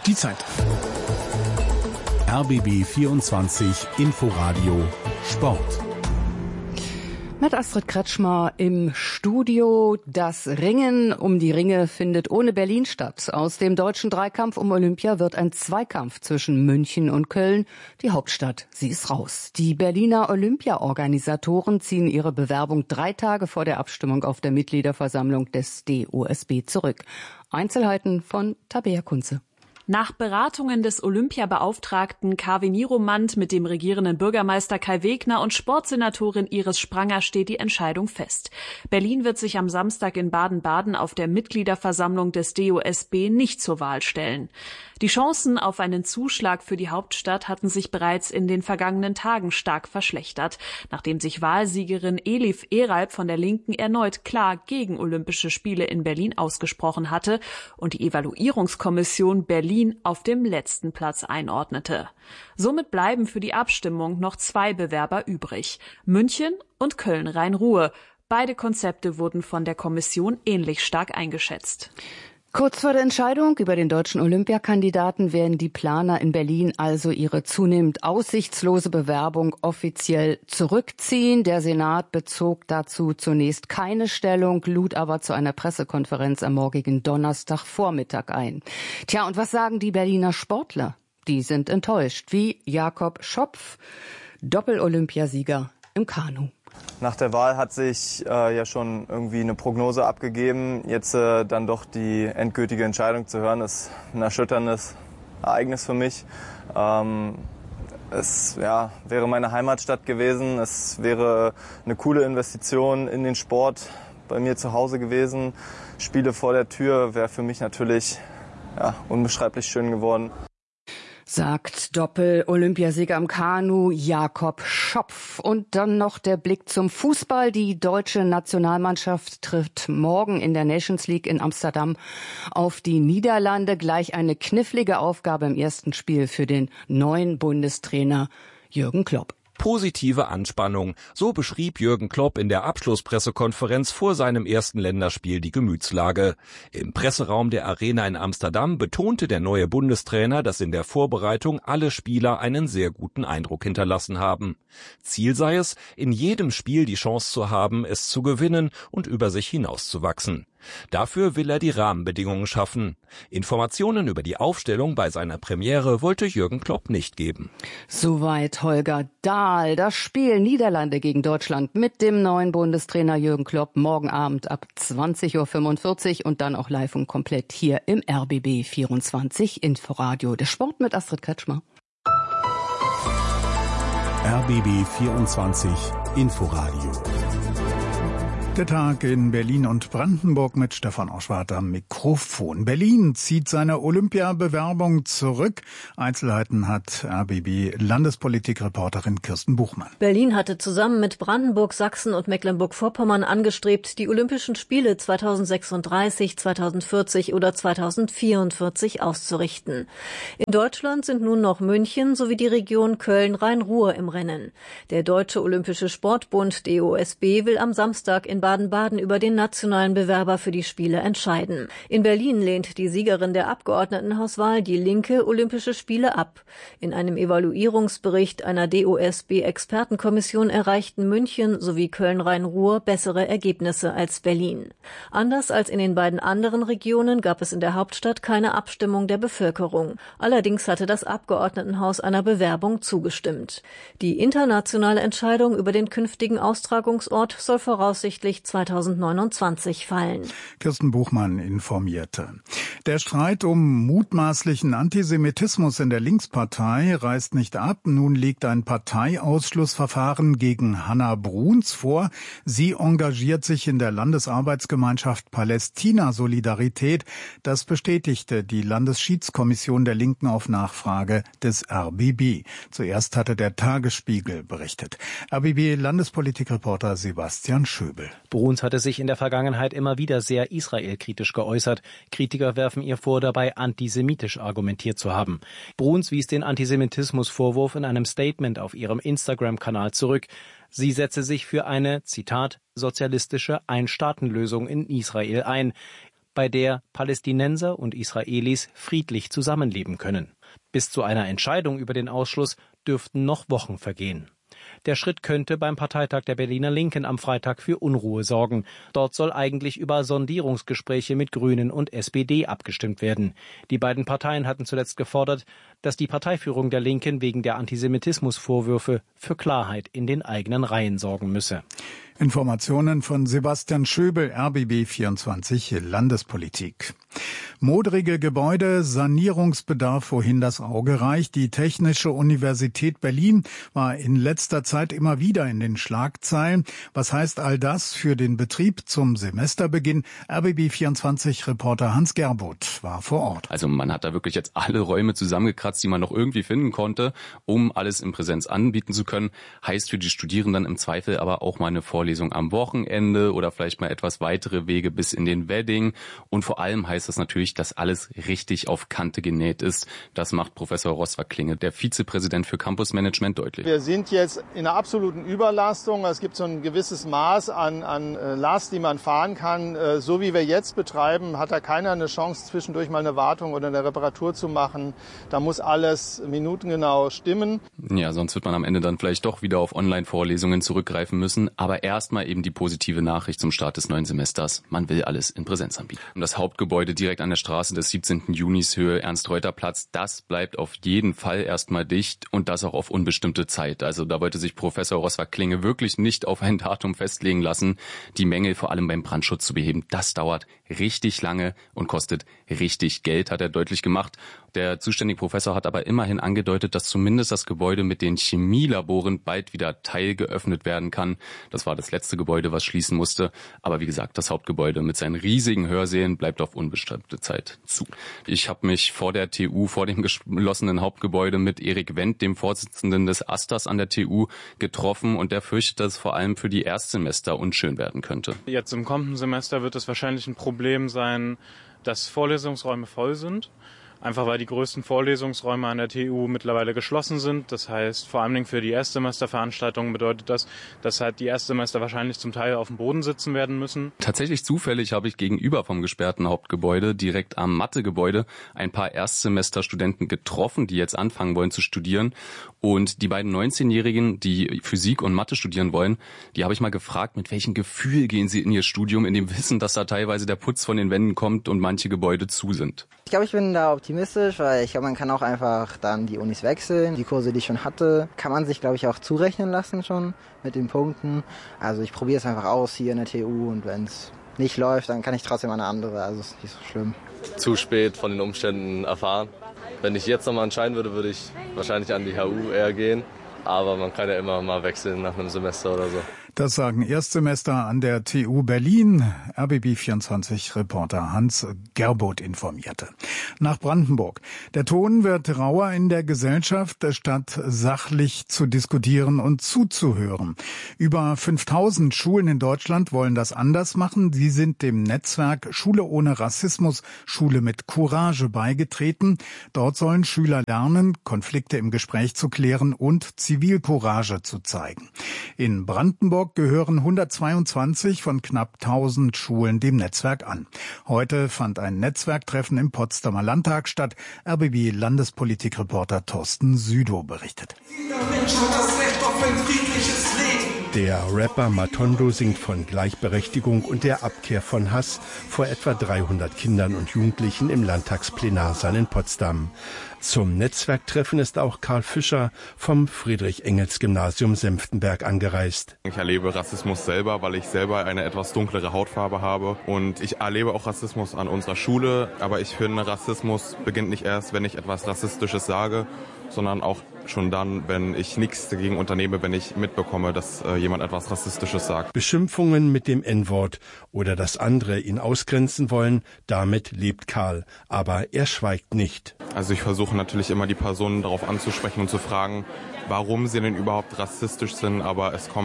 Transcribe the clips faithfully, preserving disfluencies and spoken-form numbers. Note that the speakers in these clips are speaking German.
Die Zeit. R B B vierundzwanzig Inforadio Sport. Mit Astrid Kretschmer im Studio. Das Ringen um die Ringe findet ohne Berlin statt. Aus dem deutschen Dreikampf um Olympia wird ein Zweikampf zwischen München und Köln. Die Hauptstadt, sie ist raus. Die Berliner Olympia-Organisatoren ziehen ihre Bewerbung drei Tage vor der Abstimmung auf der Mitgliederversammlung des D O S B zurück. Einzelheiten von Tabea Kunze. Nach Beratungen des Olympiabeauftragten Kaveh Niromand mit dem regierenden Bürgermeister Kai Wegner und Sportsenatorin Iris Spranger steht die Entscheidung fest. Berlin wird sich am Samstag in Baden-Baden auf der Mitgliederversammlung des D O S B nicht zur Wahl stellen. Die Chancen auf einen Zuschlag für die Hauptstadt hatten sich bereits in den vergangenen Tagen stark verschlechtert, nachdem sich Wahlsiegerin Elif Eralp von der Linken erneut klar gegen Olympische Spiele in Berlin ausgesprochen hatte und die Evaluierungskommission Berlin auf dem letzten Platz einordnete. Somit bleiben für die Abstimmung noch zwei Bewerber übrig: München und Köln-Rhein-Ruhr. Beide Konzepte wurden von der Kommission ähnlich stark eingeschätzt. Kurz vor der Entscheidung über den deutschen Olympiakandidaten werden die Planer in Berlin also ihre zunehmend aussichtslose Bewerbung offiziell zurückziehen. Der Senat bezog dazu zunächst keine Stellung, lud aber zu einer Pressekonferenz am morgigen Donnerstagvormittag ein. Tja, und was sagen die Berliner Sportler? Die sind enttäuscht, wie Jakob Schopf, Doppel-Olympiasieger im Kanu. Nach der Wahl hat sich äh, ja schon irgendwie eine Prognose abgegeben. Jetzt äh, dann doch die endgültige Entscheidung zu hören, ist ein erschütterndes Ereignis für mich. Ähm, es ja, wäre meine Heimatstadt gewesen. Es wäre eine coole Investition in den Sport bei mir zu Hause gewesen. Spiele vor der Tür wäre für mich natürlich ja, unbeschreiblich schön geworden. Sagt Doppel-Olympiasieger im Kanu Jakob Schopf. Und dann noch der Blick zum Fußball. Die deutsche Nationalmannschaft trifft morgen in der Nations League in Amsterdam auf die Niederlande. Gleich eine knifflige Aufgabe im ersten Spiel für den neuen Bundestrainer Jürgen Klopp. Positive Anspannung. So beschrieb Jürgen Klopp in der Abschlusspressekonferenz vor seinem ersten Länderspiel die Gemütslage. Im Presseraum der Arena in Amsterdam betonte der neue Bundestrainer, dass in der Vorbereitung alle Spieler einen sehr guten Eindruck hinterlassen haben. Ziel sei es, in jedem Spiel die Chance zu haben, es zu gewinnen und über sich hinauszuwachsen. Dafür will er die Rahmenbedingungen schaffen. Informationen über die Aufstellung bei seiner Premiere wollte Jürgen Klopp nicht geben. Soweit Holger Dahl. Das Spiel Niederlande gegen Deutschland mit dem neuen Bundestrainer Jürgen Klopp morgen Abend ab zwanzig Uhr fünfundvierzig und dann auch live und komplett hier im R B B vierundzwanzig Inforadio. Der Sport mit Astrid Kretschmer. R B B vierundzwanzig Inforadio. Der Tag in Berlin und Brandenburg mit Stefan Oschwart am Mikrofon. Berlin zieht seine Olympiabewerbung zurück. Einzelheiten hat R B B-Landespolitik-Reporterin Kirsten Buchmann. Berlin hatte zusammen mit Brandenburg, Sachsen und Mecklenburg-Vorpommern angestrebt, die Olympischen Spiele zweitausendsechsunddreißig, zweitausendvierzig oder zweitausendvierundvierzig auszurichten. In Deutschland sind nun noch München sowie die Region Köln-Rhein-Ruhr im Rennen. Der Deutsche Olympische Sportbund D O S B will am Samstag in Baden-Baden über den nationalen Bewerber für die Spiele entscheiden. In Berlin lehnt die Siegerin der Abgeordnetenhauswahl, die Linke, Olympische Spiele ab. In einem Evaluierungsbericht einer D O S B-Expertenkommission erreichten München sowie Köln-Rhein-Ruhr bessere Ergebnisse als Berlin. Anders als in den beiden anderen Regionen gab es in der Hauptstadt keine Abstimmung der Bevölkerung. Allerdings hatte das Abgeordnetenhaus einer Bewerbung zugestimmt. Die internationale Entscheidung über den künftigen Austragungsort soll voraussichtlich zweitausendneunundzwanzig fallen. Kirsten Buchmann informierte. Der Streit um mutmaßlichen Antisemitismus in der Linkspartei reißt nicht ab. Nun liegt ein Parteiausschlussverfahren gegen Hanna Bruns vor. Sie engagiert sich in der Landesarbeitsgemeinschaft Palästina-Solidarität. Das bestätigte die Landesschiedskommission der Linken auf Nachfrage des R B B. Zuerst hatte der Tagesspiegel berichtet. R B B-Landespolitikreporter Sebastian Schöbel. Bruns hatte sich in der Vergangenheit immer wieder sehr israelkritisch geäußert. Kritiker werfen ihr vor, dabei antisemitisch argumentiert zu haben. Bruns wies den Antisemitismusvorwurf in einem Statement auf ihrem Instagram-Kanal zurück. Sie setze sich für eine, Zitat, sozialistische Einstaatenlösung in Israel ein. bei der Palästinenser und Israelis friedlich zusammenleben können. Bis zu einer Entscheidung über den Ausschluss dürften noch Wochen vergehen. Der Schritt könnte beim Parteitag der Berliner Linken am Freitag für Unruhe sorgen. Dort soll eigentlich über Sondierungsgespräche mit Grünen und S P D abgestimmt werden. Die beiden Parteien hatten zuletzt gefordert, dass die Parteiführung der Linken wegen der Antisemitismusvorwürfe für Klarheit in den eigenen Reihen sorgen müsse. Informationen von Sebastian Schöbel, R B B vierundzwanzig Landespolitik. Modrige Gebäude, Sanierungsbedarf, wohin das Auge reicht. Die Technische Universität Berlin war in letzter Zeit immer wieder in den Schlagzeilen. Was heißt all das für den Betrieb zum Semesterbeginn? R B B vierundzwanzig Reporter Hans Gerbuth war vor Ort. Also man hat da wirklich jetzt alle Räume zusammengekratzt, die man noch irgendwie finden konnte, um alles in Präsenz anbieten zu können. Heißt für die Studierenden im Zweifel aber auch mal eine Vorlesung am Wochenende oder vielleicht mal etwas weitere Wege bis in den Wedding. Und vor allem heißt das natürlich, dass alles richtig auf Kante genäht ist. Das macht Professor Roswak-Klinge, der Vizepräsident für Campusmanagement, deutlich. Wir sind jetzt in einer absoluten Überlastung. Es gibt so ein gewisses Maß an, an Last, die man fahren kann. So wie wir jetzt betreiben, hat da keiner eine Chance, zwischendurch mal eine Wartung oder eine Reparatur zu machen. Da muss alles minutengenau stimmen. Ja, sonst wird man am Ende dann vielleicht doch wieder auf Online-Vorlesungen zurückgreifen müssen. Aber erstmal eben die positive Nachricht zum Start des neuen Semesters. Man will alles in Präsenz anbieten. Und das Hauptgebäude direkt an der Straße des siebzehnten Junis, Höhe Ernst-Reuter-Platz, das bleibt auf jeden Fall erstmal dicht und das auch auf unbestimmte Zeit. Also da wollte sich Professor Roswak-Klinge wirklich nicht auf ein Datum festlegen lassen. Die Mängel vor allem beim Brandschutz zu beheben, das dauert richtig lange und kostet richtig Geld, hat er deutlich gemacht. Der zuständige Professor hat aber immerhin angedeutet, dass zumindest das Gebäude mit den Chemielaboren bald wieder teilgeöffnet werden kann. Das war das letzte Gebäude, was schließen musste. Aber wie gesagt, das Hauptgebäude mit seinen riesigen Hörsälen bleibt auf unbestimmte Zeit zu. Ich habe mich vor der T U, vor dem geschlossenen Hauptgebäude mit Erik Wendt, dem Vorsitzenden des Asters an der T U, getroffen und der fürchtet, dass es vor allem für die Erstsemester unschön werden könnte. Jetzt im kommenden Semester wird es wahrscheinlich ein Problem sein, dass Vorlesungsräume voll sind. Einfach weil die größten Vorlesungsräume an der T U mittlerweile geschlossen sind. Das heißt, vor allem für die Erstsemesterveranstaltungen bedeutet das, dass halt die Erstsemester wahrscheinlich zum Teil auf dem Boden sitzen werden müssen. Tatsächlich zufällig habe ich gegenüber vom gesperrten Hauptgebäude, direkt am Mathegebäude, ein paar Erstsemesterstudenten getroffen, die jetzt anfangen wollen zu studieren. Und die beiden neunzehnjährigen, die Physik und Mathe studieren wollen, die habe ich mal gefragt, mit welchem Gefühl gehen sie in ihr Studium, in dem Wissen, dass da teilweise der Putz von den Wänden kommt und manche Gebäude zu sind. Ich glaube, ich bin da optimistisch, weil ich glaube, man kann auch einfach dann die Unis wechseln. Die Kurse, die ich schon hatte, kann man sich, glaube ich, auch zurechnen lassen schon mit den Punkten. Also ich probiere es einfach aus hier in der T U und wenn es nicht läuft, dann kann ich trotzdem eine andere. Also es ist nicht so schlimm. Zu spät von den Umständen erfahren. Wenn ich jetzt nochmal entscheiden würde, würde ich wahrscheinlich an die H U eher gehen. Aber man kann ja immer mal wechseln nach einem Semester oder so. Das sagen Erstsemester an der T U Berlin. R B B vierundzwanzig Reporter Hans Gerbuth informierte. Nach Brandenburg. Der Ton wird rauer in der Gesellschaft, statt sachlich zu diskutieren und zuzuhören. Über fünftausend Schulen in Deutschland wollen das anders machen. Sie sind dem Netzwerk Schule ohne Rassismus, Schule mit Courage beigetreten. Dort sollen Schüler lernen, Konflikte im Gespräch zu klären und Zivilcourage zu zeigen. In Brandenburg gehören hundertzweiundzwanzig von knapp tausend Schulen dem Netzwerk an. Heute fand ein Netzwerktreffen im Potsdamer Landtag statt. R B B-Landespolitikreporter Thorsten Südow berichtet. Jeder Mensch hat das Recht auf ein friedliches Leben. Der Rapper Matondo singt von Gleichberechtigung und der Abkehr von Hass vor etwa dreihundert Kindern und Jugendlichen im Landtagsplenarsaal in Potsdam. Zum Netzwerktreffen ist auch Karl Fischer vom Friedrich-Engels-Gymnasium Senftenberg angereist. Ich erlebe Rassismus selber, weil ich selber eine etwas dunklere Hautfarbe habe. Und ich erlebe auch Rassismus an unserer Schule. Aber ich finde, Rassismus beginnt nicht erst, wenn ich etwas Rassistisches sage, sondern auch schon dann, wenn ich nichts dagegen unternehme, wenn ich mitbekomme, dass äh, jemand etwas Rassistisches sagt. Beschimpfungen mit dem En-Wort oder dass andere ihn ausgrenzen wollen, damit lebt Karl. Aber er schweigt nicht. Also ich versuche natürlich immer die Personen darauf anzusprechen und zu fragen, warum sie denn überhaupt rassistisch sind. Aber es kommen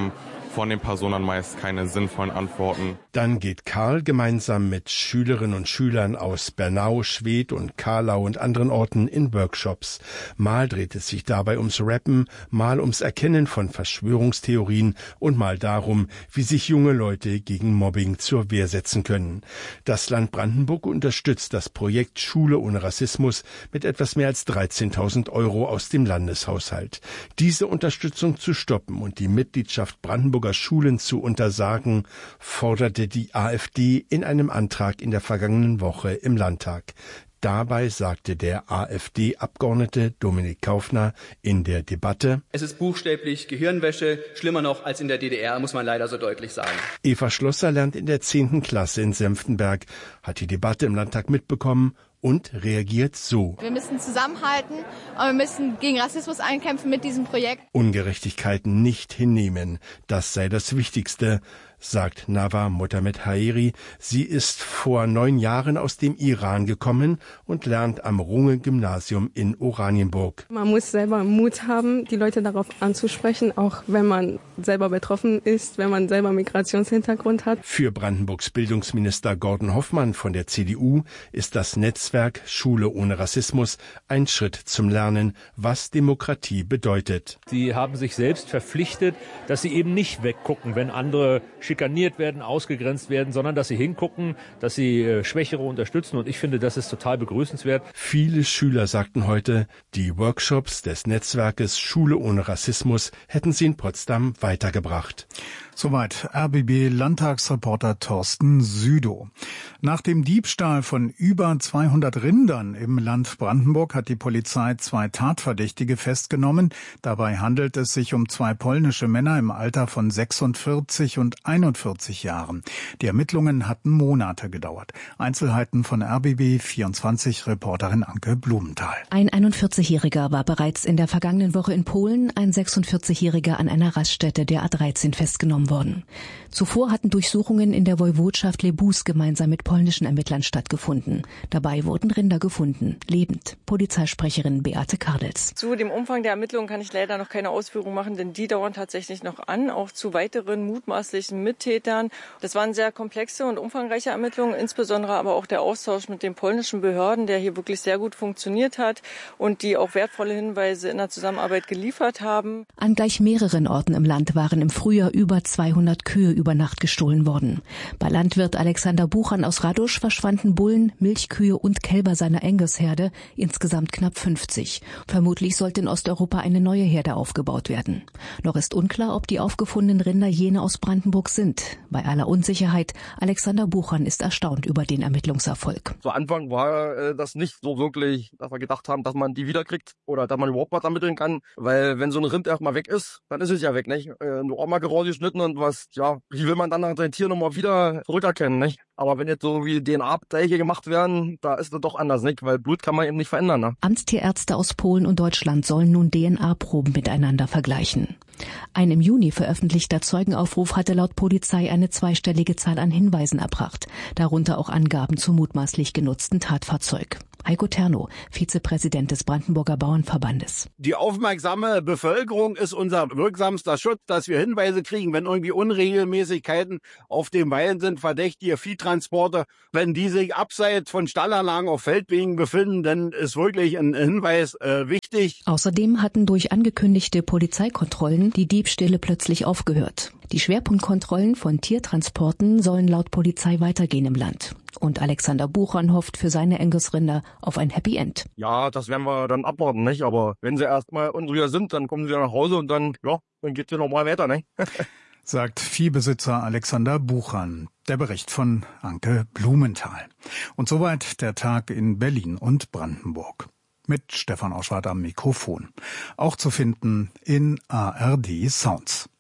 von den Personen meist keine sinnvollen Antworten. Dann geht Karl gemeinsam mit Schülerinnen und Schülern aus Bernau, Schwedt und Karlau und anderen Orten in Workshops. Mal dreht es sich dabei ums Rappen, mal ums Erkennen von Verschwörungstheorien und mal darum, wie sich junge Leute gegen Mobbing zur Wehr setzen können. Das Land Brandenburg unterstützt das Projekt Schule ohne Rassismus mit etwas mehr als dreizehntausend Euro aus dem Landeshaushalt. Diese Unterstützung zu stoppen und die Mitgliedschaft Brandenburger Schulen zu untersagen, forderte die AfD in einem Antrag in der vergangenen Woche im Landtag. Dabei sagte der AfD-Abgeordnete Dominik Kaufner in der Debatte: Es ist buchstäblich Gehirnwäsche, schlimmer noch als in der D D R, muss man leider so deutlich sagen. Eva Schlosser lernt in der zehnten Klasse in Senftenberg, hat die Debatte im Landtag mitbekommen und reagiert so: Wir müssen zusammenhalten und wir müssen gegen Rassismus einkämpfen mit diesem Projekt. Ungerechtigkeiten nicht hinnehmen, das sei das Wichtigste, sagt Nawa Motamed Haeri. Sie ist vor neun Jahren aus dem Iran gekommen und lernt am Runge-Gymnasium in Oranienburg. Man muss selber Mut haben, die Leute darauf anzusprechen, auch wenn man selber betroffen ist, wenn man selber Migrationshintergrund hat. Für Brandenburgs Bildungsminister Gordon Hoffmann von der C D U ist das Netzwerk Schule ohne Rassismus ein Schritt zum Lernen, was Demokratie bedeutet. Sie haben sich selbst verpflichtet, dass sie eben nicht weggucken, wenn andere schikaniert werden, ausgegrenzt werden, sondern dass sie hingucken, dass sie äh, Schwächere unterstützen. Und ich finde, das ist total begrüßenswert. Viele Schüler sagten heute, die Workshops des Netzwerkes Schule ohne Rassismus hätten sie in Potsdam weitergebracht. Soweit R B B-Landtagsreporter Thorsten Südow. Nach dem Diebstahl von über zweihundert Rindern im Land Brandenburg hat die Polizei zwei Tatverdächtige festgenommen. Dabei handelt es sich um zwei polnische Männer im Alter von sechsundvierzig und einundvierzig Jahren. Die Ermittlungen hatten Monate gedauert. Einzelheiten von R B B vierundzwanzig-Reporterin Anke Blumenthal. Ein einundvierzigjähriger war bereits in der vergangenen Woche in Polen, ein sechsundvierzigjähriger an einer Raststätte der A dreizehn festgenommen worden. Zuvor hatten Durchsuchungen in der Woiwodschaft Lebus gemeinsam mit polnischen Ermittlern stattgefunden. Dabei wurden Rinder gefunden, lebend. Polizeisprecherin Beate Kardels. Zu dem Umfang der Ermittlungen kann ich leider noch keine Ausführungen machen, denn die dauern tatsächlich noch an, auch zu weiteren mutmaßlichen Mittätern. Das waren sehr komplexe und umfangreiche Ermittlungen, insbesondere aber auch der Austausch mit den polnischen Behörden, der hier wirklich sehr gut funktioniert hat und die auch wertvolle Hinweise in der Zusammenarbeit geliefert haben. An gleich mehreren Orten im Land waren im Frühjahr über zweihundert Kühe über Nacht gestohlen worden. Bei Landwirt Alexander Buchan aus Radusch verschwanden Bullen, Milchkühe und Kälber seiner Angus-Herde, insgesamt knapp fünfzig. Vermutlich sollte in Osteuropa eine neue Herde aufgebaut werden. Noch ist unklar, ob die aufgefundenen Rinder jene aus Brandenburg sind. Bei aller Unsicherheit, Alexander Buchan ist erstaunt über den Ermittlungserfolg. Zu Anfang war äh, das nicht so wirklich, dass wir gedacht haben, dass man die wiederkriegt oder dass man überhaupt was ermitteln kann. Weil wenn so ein Rind erstmal weg ist, dann ist es ja weg, nicht? Äh, nur auch mal rausgeschnitten und was, ja, wie will man dann ein Tier nochmal wieder zurückerkennen, nicht? Aber wenn jetzt so wie D N A-Abgleiche gemacht werden, da ist das doch anders, nicht? Weil Blut kann man eben nicht verändern, ne? Amtstierärzte aus Polen und Deutschland sollen nun D N A-Proben miteinander vergleichen. Ein im Juni veröffentlichter Zeugenaufruf hatte laut Polizei eine zweistellige Zahl an Hinweisen erbracht, darunter auch Angaben zum mutmaßlich genutzten Tatfahrzeug. Heiko Terno, Vizepräsident des Brandenburger Bauernverbandes. Die aufmerksame Bevölkerung ist unser wirksamster Schutz, dass wir Hinweise kriegen, wenn irgendwie Unregelmäßigkeiten auf den Weiden sind, verdächtige Viehtransporte. Wenn die sich abseits von Stallanlagen auf Feldwegen befinden, dann ist wirklich ein Hinweis äh, wichtig. Außerdem hatten durch angekündigte Polizeikontrollen die Diebstähle plötzlich aufgehört. Die Schwerpunktkontrollen von Tiertransporten sollen laut Polizei weitergehen im Land. Und Alexander Buchan hofft für seine Angus-Rinder auf ein Happy End. Ja, das werden wir dann abwarten, nicht? Aber wenn sie erstmal unruhig sind, dann kommen sie nach Hause und dann, ja, dann geht's ja nochmal weiter, nicht? Sagt Viehbesitzer Alexander Buchan. Der Bericht von Anke Blumenthal. Und soweit der Tag in Berlin und Brandenburg. Mit Stefan Oschwart am Mikrofon. Auch zu finden in A R D Sounds.